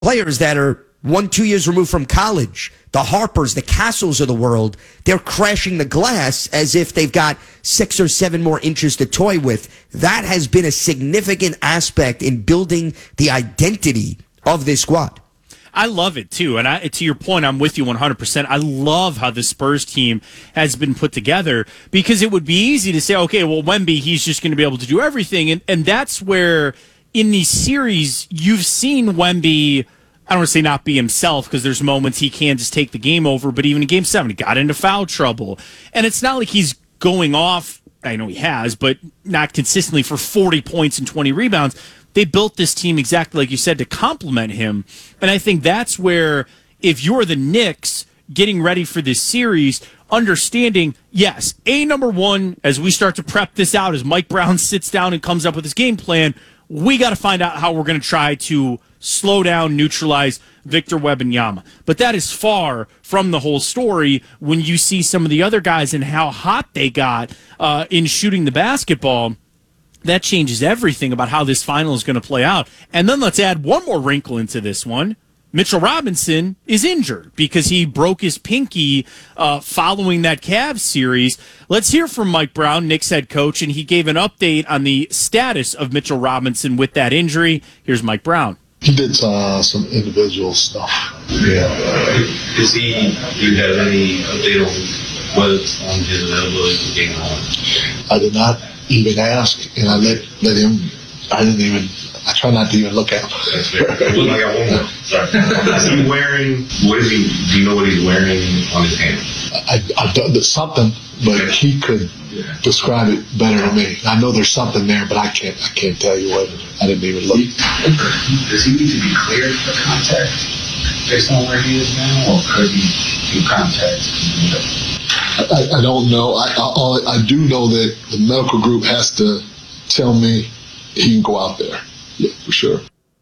players that are 1-2 years removed from college, the Harpers, the Castles of the world, they're crashing the glass as if they've got 6 or 7 more inches to toy with. That has been a significant aspect in building the identity of this squad. I love it, too. And to your point, I'm with you 100%. I love how the Spurs team has been put together because it would be easy to say, okay, well, Wemby, he's just going to be able to do everything. And that's where in these series, you've seen Wemby, I don't want to say not be himself because there's moments he can just take the game over, but even in Game 7, he got into foul trouble. And it's not like he's going off, I know he has, but not consistently for 40 points and 20 rebounds. They built this team exactly like you said to complement him. And I think that's where, if you're the Knicks getting ready for this series, understanding, yes, number one, as we start to prep this out, as Mike Brown sits down and comes up with his game plan, we got to find out how we're going to try to slow down, neutralize Victor Wembanyama. But that is far from the whole story when you see some of the other guys and how hot they got in shooting the basketball. That changes everything about how this final is going to play out. And then let's add one more wrinkle into this one. Mitchell Robinson is injured because he broke his pinky following that Cavs series. Let's hear from Mike Brown, Knicks head coach, and he gave an update on the status of Mitchell Robinson with that injury. Here's Mike Brown. He did some individual stuff. Yeah. Do you have any update on what's on his availability for game on? I did not even ask, and I let him. I try not to even look at him. That's fair. Look, I got one more. Sorry. Is he wearing? Do you know what he's wearing on his hand? I've done something, but he could describe it better than me. I know there's something there, but I can't tell you what. I didn't even look. Does he need to be cleared for contact based on where he is now, or could he do contact? I don't know. I do know that the medical group has to tell me he can go out there. Yeah, for sure.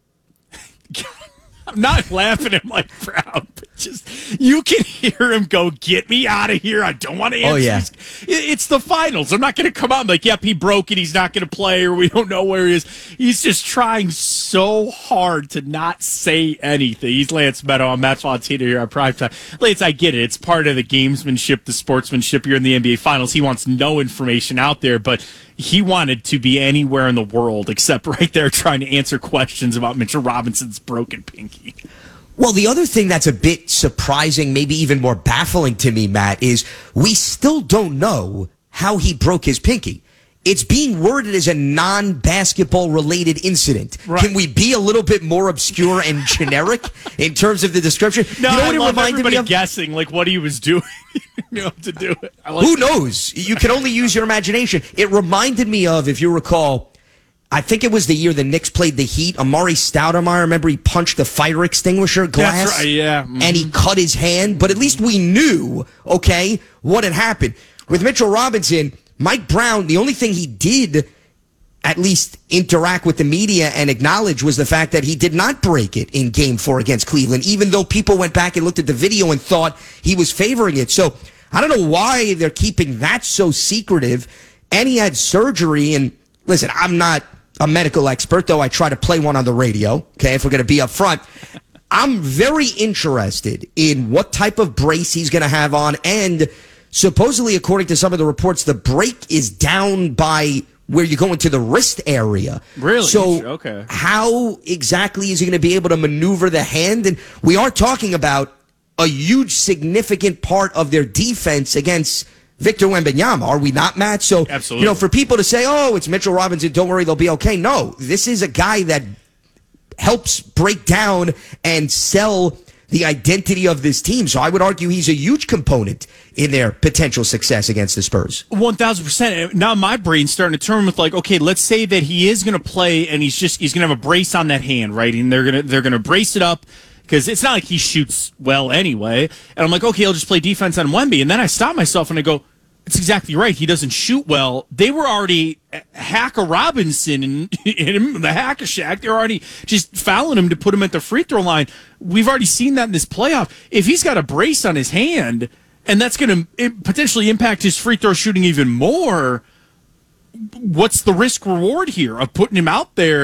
I'm not laughing at Mike Brown, but just you can hear him go, "Get me out of here! I don't want to answer." Oh, yeah. It's the finals. I'm not going to come out and like, "Yep, he broke it. He's not going to play," or "We don't know where he is." He's just trying so hard to not say anything. He's Lance Meadow. I'm Matt Fontina here on Primetime. Lance, I get it. It's part of the gamesmanship, the sportsmanship. You're in the NBA Finals. He wants no information out there, but he wanted to be anywhere in the world except right there trying to answer questions about Mitchell Robinson's broken pinky. Well, the other thing that's a bit surprising, maybe even more baffling to me, Matt, is we still don't know how he broke his pinky. It's being worded as a non-basketball related incident. Right. Can we be a little bit more obscure and generic in terms of the description? No, you know I what love it reminded everybody me of? guessing like what he was doing. You know to do it. Who knows? You can only use your imagination. It reminded me of, if you recall, I think it was the year the Knicks played the Heat. Amari Stoudemire, remember he punched the fire extinguisher glass? That's right, yeah. Mm-hmm. And he cut his hand. But at least we knew, okay, what had happened. With Mitchell Robinson, Mike Brown, the only thing he did at least interact with the media and acknowledge was the fact that he did not break it in Game 4 against Cleveland, even though people went back and looked at the video and thought he was favoring it. So I don't know why they're keeping that so secretive. And he had surgery. And listen, I'm not a medical expert, though I try to play one on the radio, okay, if we're going to be up front. I'm very interested in what type of brace he's going to have on. And supposedly, according to some of the reports, the break is down by where you go into the wrist area. Really? So okay. How exactly is he going to be able to maneuver the hand? And we are talking about a huge, significant part of their defense against Victor Wembanyama. Are we not, Matt? So, absolutely. You know, for people to say, oh, it's Mitchell Robinson, don't worry, they'll be okay. No, this is a guy that helps break down and sell the identity of this team. So I would argue he's a huge component in their potential success against the Spurs. 1,000%. Now my brain's starting to turn with like, okay, let's say that he is going to play and he's going to have a brace on that hand, right? And they're going to brace it up because it's not like he shoots well anyway. And I'm like, okay, he'll just play defense on Wemby. And then I stop myself and I go, it's exactly right. He doesn't shoot well. They were already Hacker Robinson and the Hack-a-Shack. They're already just fouling him to put him at the free throw line. We've already seen that in this playoff. If he's got a brace on his hand, and that's going to potentially impact his free throw shooting even more, what's the risk reward here of putting him out there?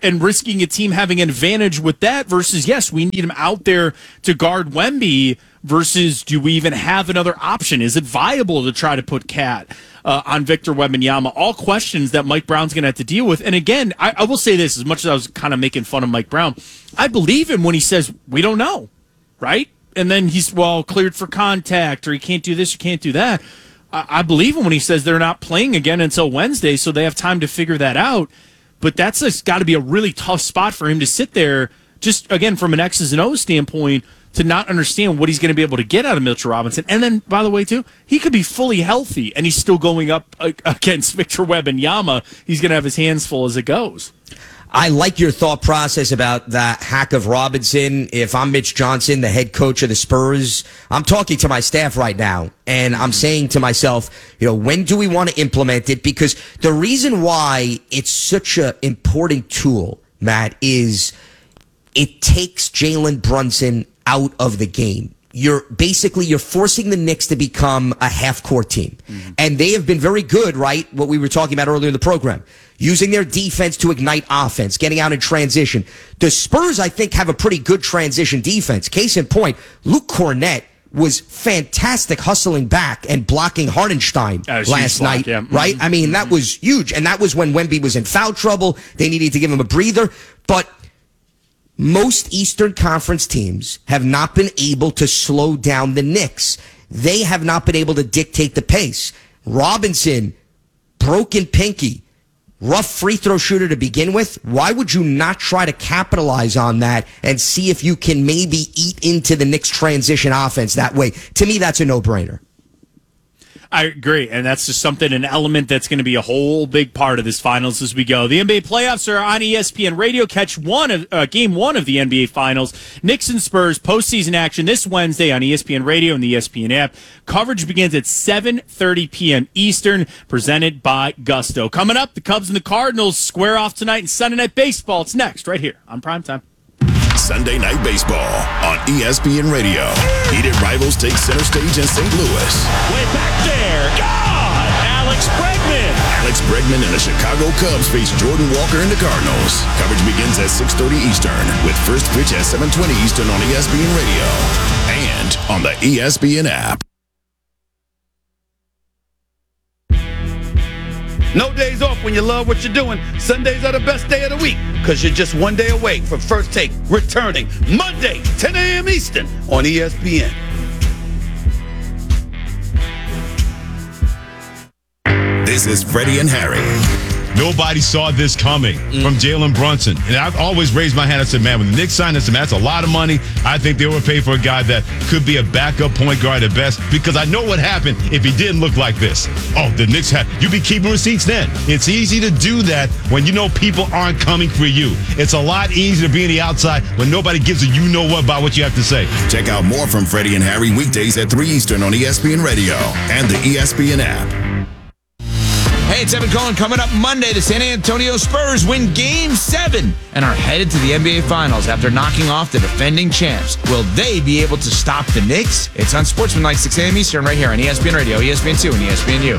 and risking a team having an advantage with that versus, yes, we need him out there to guard Wemby versus do we even have another option? Is it viable to try to put Cat on Victor Wembanyama? All questions that Mike Brown's going to have to deal with. And again, I will say this, as much as I was kind of making fun of Mike Brown, I believe him when he says, we don't know, right? And then he's, cleared for contact, or he can't do this, or can't do that. I believe him when he says they're not playing again until Wednesday, so they have time to figure that out. But that's got to be a really tough spot for him to sit there, just, again, from an X's and O's standpoint, to not understand what he's going to be able to get out of Mitchell Robinson. And then, by the way, too, he could be fully healthy, and he's still going up against Victor Wembanyama. He's going to have his hands full as it goes. I like your thought process about the hack of Robinson. If I'm Mitch Johnson, the head coach of the Spurs, I'm talking to my staff right now, and I'm saying to myself, when do we want to implement it? Because the reason why it's such an important tool, Matt, is it takes Jalen Brunson out of the game. You're forcing the Knicks to become a half-court team. Mm-hmm. And they have been very good, right? What we were talking about earlier in the program. Using their defense to ignite offense, getting out in transition. The Spurs, I think, have a pretty good transition defense. Case in point, Luke Cornett was fantastic hustling back and blocking Hartenstein last night, right? I mean, that was huge. And that was when Wemby was in foul trouble. They needed to give him a breather. But most Eastern Conference teams have not been able to slow down the Knicks. They have not been able to dictate the pace. Robinson, broken pinky, rough free throw shooter to begin with. Why would you not try to capitalize on that and see if you can maybe eat into the Knicks transition offense that way? To me, that's a no-brainer. I agree, and that's just an element that's going to be a whole big part of this finals as we go. The NBA playoffs are on ESPN Radio. Catch game one of the NBA Finals. Knicks and Spurs postseason action this Wednesday on ESPN Radio and the ESPN app. Coverage begins at 7:30 p.m. Eastern, presented by Gusto. Coming up, the Cubs and the Cardinals square off tonight in Sunday Night Baseball. It's next, right here on Primetime. Sunday Night Baseball on ESPN Radio. Heated rivals take center stage in St. Louis. Way back there. God! Alex Bregman. Alex Bregman and the Chicago Cubs face Jordan Walker and the Cardinals. Coverage begins at 6:30 Eastern with first pitch at 7:20 Eastern on ESPN Radio and on the ESPN app. No days off when you love what you're doing. Sundays are the best day of the week because you're just one day away from First Take returning Monday, 10 a.m. Eastern on ESPN. This is Freddie and Harry. Nobody saw this coming from Jalen Brunson. And I've always raised my hand and said, man, when the Knicks signed this, that's a lot of money. I think they overpaid for a guy that could be a backup point guard at best, because I know what happened if he didn't look like this. Oh, the Knicks you'd be keeping receipts then. It's easy to do that when you know people aren't coming for you. It's a lot easier to be on the outside when nobody gives a you-know-what about what you have to say. Check out more from Freddie and Harry weekdays at 3 Eastern on ESPN Radio and the ESPN app. Hey, it's Evan Cohen. Coming up Monday, the San Antonio Spurs win Game 7 and are headed to the NBA Finals after knocking off the defending champs. Will they be able to stop the Knicks? It's on Sportsmanlike 6 a.m. Eastern right here on ESPN Radio, ESPN2, and ESPNU.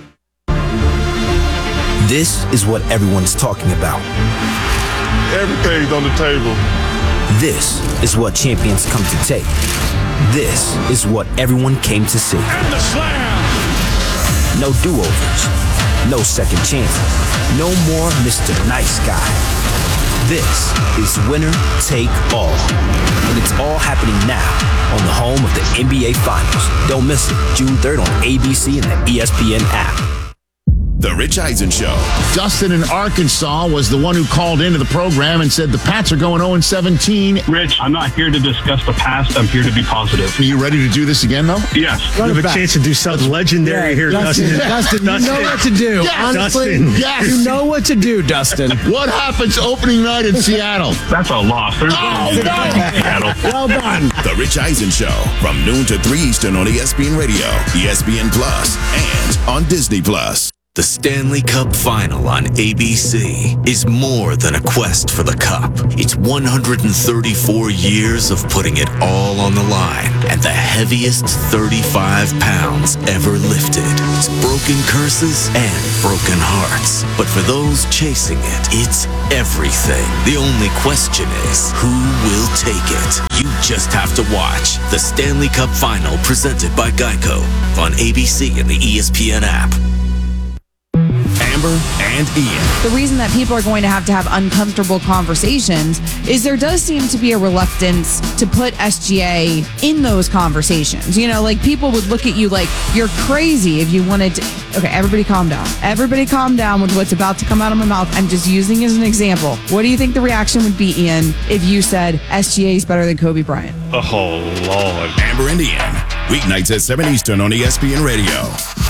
This is what everyone's talking about. Everything's on the table. This is what champions come to take. This is what everyone came to see. And the slam! No do-overs. No second chances. No more Mr. Nice Guy. This is winner take all. And it's all happening now on the home of the NBA Finals. Don't miss it. June 3rd on ABC and the ESPN app. The Rich Eisen Show. Dustin in Arkansas was the one who called into the program and said the Pats are going 0-17. Rich, I'm not here to discuss the past. I'm here to be positive. Are you ready to do this again, though? Yes. You have a chance to do something legendary here, Dustin. Dustin, you know what to do. Yes. Honestly, yes. You know what to do, Dustin. What happens opening night in Seattle? That's a loss. There's Seattle. Well done. The Rich Eisen Show from noon to 3 Eastern on ESPN Radio, ESPN Plus, and on Disney Plus. The Stanley Cup Final on ABC is more than a quest for the cup. It's 134 years of putting it all on the line and the heaviest 35 pounds ever lifted. It's broken curses and broken hearts. But for those chasing it, it's everything. The only question is, who will take it? You just have to watch the Stanley Cup Final presented by Geico on ABC and the ESPN app. Amber and Ian. The reason that people are going to have uncomfortable conversations is there does seem to be a reluctance to put SGA in those conversations. You know, like people would look at you like you're crazy if you wanted to. Okay, everybody calm down. Everybody calm down with what's about to come out of my mouth. I'm just using as an example. What do you think the reaction would be, Ian, if you said SGA is better than Kobe Bryant? Oh, Lord. Amber and Ian. Weeknights at 7 Eastern on ESPN Radio.